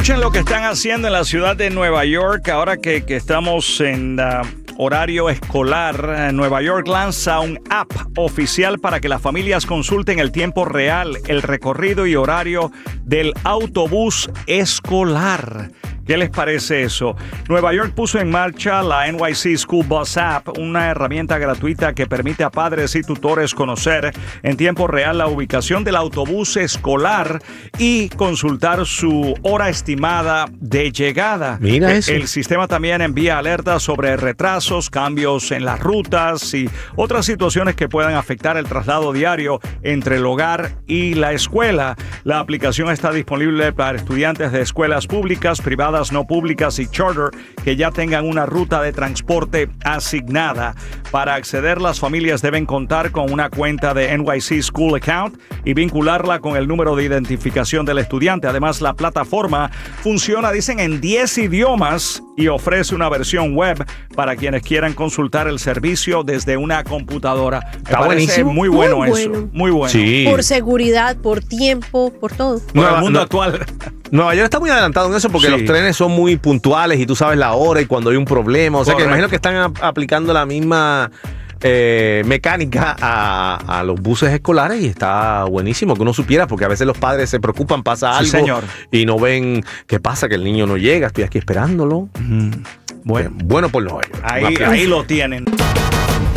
Escuchen lo que están haciendo en la ciudad de Nueva York ahora que estamos en horario escolar. Nueva York lanza un app oficial para que las familias consulten el tiempo real, el recorrido y horario del autobús escolar. ¿Qué les parece eso? Nueva York puso en marcha la NYC School Bus App, una herramienta gratuita que permite a padres y tutores conocer en tiempo real la ubicación del autobús escolar y consultar su hora estimada de llegada. Mira eso. El sistema también envía alertas sobre retrasos, cambios en las rutas y otras situaciones que puedan afectar el traslado diario entre el hogar y la escuela. La aplicación está disponible para estudiantes de escuelas públicas, privadas, no públicas y charter que ya tengan una ruta de transporte asignada. Para acceder, las familias deben contar con una cuenta de NYC School Account y vincularla con el número de identificación del estudiante. Además, la plataforma funciona, dicen, en 10 idiomas y ofrece una versión web para quienes quieran consultar el servicio desde una computadora. Está buenísimo. Muy bueno eso. Muy bueno. Sí. Por seguridad, por tiempo, por todo. Por el mundo actual. Nueva York está muy adelantado en eso porque los trenes son muy puntuales y tú sabes la hora y cuando hay un problema. O sea, que imagino que están aplicando la misma mecánica a los buses escolares y está buenísimo que uno supiera, porque a veces los padres se preocupan, pasa algo y no ven qué pasa, que el niño no llega, estoy aquí esperándolo. Bueno por Nueva York. Ahí lo tienen.